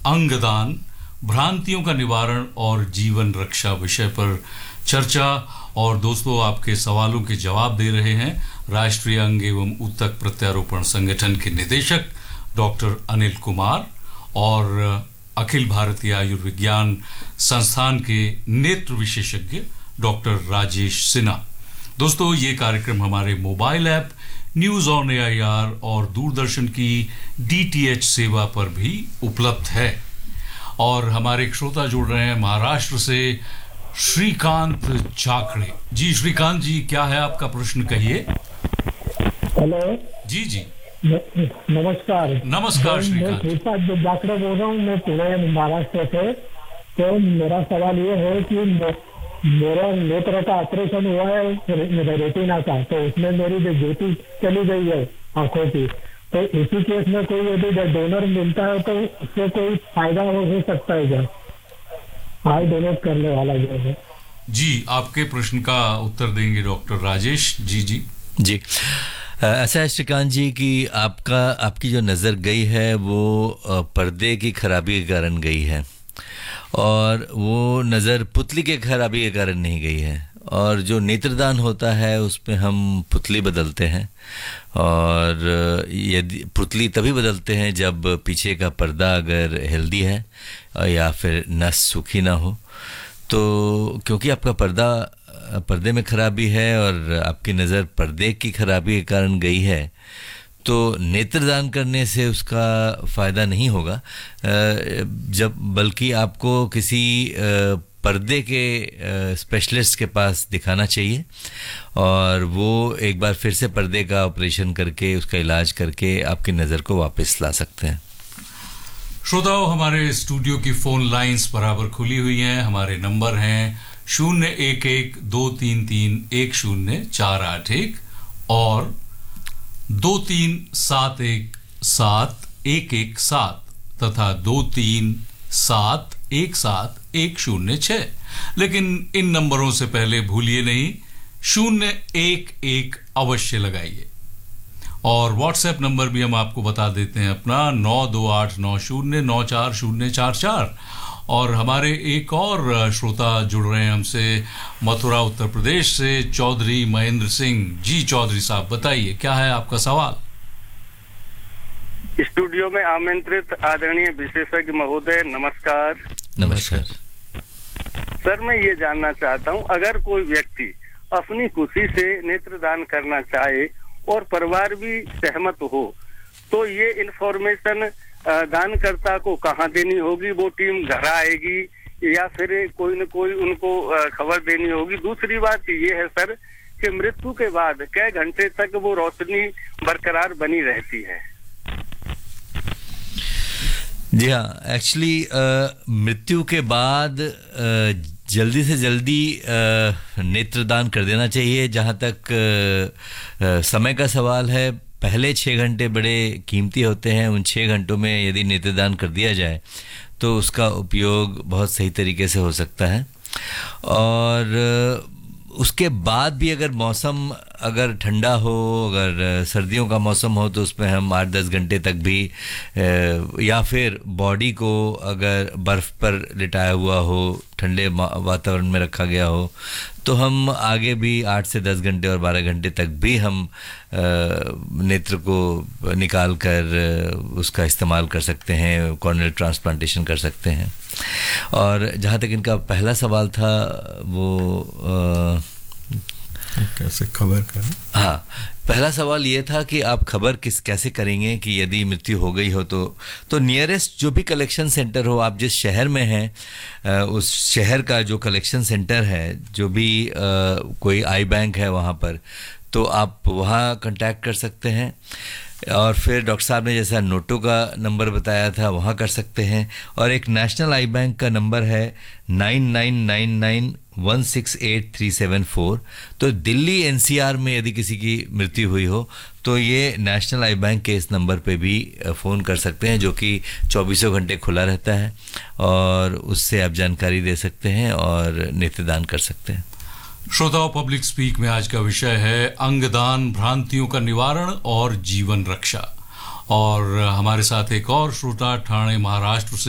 अंगदान, भ्रांतियों का निवारण और जीवन रक्षा विषय पर चर्चा। और दोस्तों, आपके सवालों के जवाब दे रहे हैं राष्ट्रीय अंग एवं ऊतक प्रत्यारोपण संगठन के निदेशक डॉक्टर अनिल कुमार और अखिल भारतीय आयुर्विज्ञान संस्थान के नेत्र विशेषज्ञ डॉक्टर राजेश सिन्हा। दोस्तों, ये कार्यक्रम हमारे mobile app news on AIR और दूरदर्शन की DTH सेवा पर भी उपलब्ध है। और हमारे एक श्रोता जुड़ रहे हैं महाराष्ट्र से, श्रीकांत जाखड़े जी। श्रीकांत जी, क्या है आपका प्रश्न, कहिए। हेलो जी जी, नमस्कार। नमस्कार श्रीकांत। मैं श्रीकांत जाखड़े बोल रहा हूँ, मैं पुणे महाराष्ट्र से। तो मेरा सवाल ये है कि मेरा नेत्र का ऑपरेशन हुआ है रेटिना का, तो उसमें मेरी जो ज्योति चली गई है आंखों की, तो इसी केस में कोई यदि डोनर मिलता है तो उससे कोई फायदा हो सकता है क्या? आई डोनेट करने वाला जो है। जी, आपके प्रश्न का उत्तर देंगे डॉक्टर राजेश जी। जी, ऐसा है श्रीकांत जी कि आपकी जो नज़र गई है वो पर्दे की खराबी के कारण गई है, और वो नज़र पुतली के खराबी के कारण नहीं गई है। और जो नेत्रदान होता है उसमें हम पुतली बदलते हैं, और यदि पुतली तभी बदलते हैं जब पीछे का पर्दा अगर हेल्दी है या फिर नस सूखी ना हो। तो क्योंकि आपका पर्दे में खराबी है और आपकी नज़र पर्दे की खराबी के कारण गई है, तो नेत्रदान करने से उसका फ़ायदा नहीं होगा, बल्कि आपको किसी पर्दे के स्पेशलिस्ट के पास दिखाना चाहिए, और वो एक बार फिर से पर्दे का ऑपरेशन करके उसका इलाज करके आपकी नज़र को वापस ला सकते हैं। श्रोताओं, हमारे स्टूडियो की फ़ोन लाइंस बराबर खुली हुई हैं। हमारे नंबर हैं 011-233-10-481 और 23717117 तथा 23717106। लेकिन इन नंबरों से पहले भूलिए नहीं 011 अवश्य लगाइए। और व्हाट्सएप नंबर भी हम आपको बता देते हैं अपना 9289094044। और हमारे एक और श्रोता जुड़ रहे हैं हमसे मथुरा उत्तर प्रदेश से, चौधरी महेंद्र सिंह जी। चौधरी साहब, बताइए क्या है आपका सवाल। स्टूडियो में आमंत्रित आदरणीय विशेषज्ञ महोदय, नमस्कार। नमस्कार सर, मैं ये जानना चाहता हूँ, अगर कोई व्यक्ति अपनी खुशी से नेत्रदान करना चाहे और परिवार भी सहमत हो, तो ये इन्फॉर्मेशन दानकर्ता को कहाँ देनी होगी? वो टीम घर आएगी या फिर कोई न कोई उनको खबर देनी होगी? दूसरी बात ये है सर कि मृत्यु के बाद कई घंटे तक वो रोशनी बरकरार बनी रहती है? जी हाँ, एक्चुअली मृत्यु के बाद जल्दी से जल्दी नेत्रदान कर देना चाहिए। जहाँ तक समय का सवाल है, पहले 6 घंटे बड़े कीमती होते हैं। उन 6 घंटों में यदि नेत्रदान कर दिया जाए तो उसका उपयोग बहुत सही तरीके से हो सकता है। और उसके बाद भी अगर मौसम अगर ठंडा हो, अगर सर्दियों का मौसम हो, तो उसमें हम 8-10 घंटे तक भी, या फिर बॉडी को अगर बर्फ़ पर लिटाया हुआ हो, ठंडे वातावरण में रखा गया हो, तो हम आगे भी 8 से 10 घंटे और 12 घंटे तक भी हम नेत्र को निकाल कर उसका इस्तेमाल कर सकते हैं, कॉर्नियल ट्रांसप्लांटेशन कर सकते हैं। और जहाँ तक इनका पहला सवाल था वो कैसे खबर करें? हाँ, पहला सवाल ये था कि आप खबर कैसे करेंगे कि यदि मृत्यु हो गई हो तो नियरेस्ट जो भी कलेक्शन सेंटर हो, आप जिस शहर में हैं उस शहर का जो कलेक्शन सेंटर है, जो भी कोई आई बैंक है वहाँ पर, तो आप वहाँ कांटेक्ट कर सकते हैं। और फिर डॉक्टर साहब ने जैसा नोटो का नंबर बताया था वहाँ कर सकते हैं। और एक नेशनल आई बैंक का नंबर है 9999168374। तो दिल्ली NCR में यदि किसी की मृत्यु हुई हो तो ये नेशनल आई बैंक के इस नंबर पे भी फ़ोन कर सकते हैं, जो कि 24 घंटे खुला रहता है, और उससे आप जानकारी दे सकते हैं और नेत्रदान कर सकते हैं। श्रोताओं, पब्लिक स्पीक में आज का विषय है अंगदान, भ्रांतियों का निवारण और जीवन रक्षा। और हमारे साथ एक और श्रोता ठाणे महाराष्ट्र से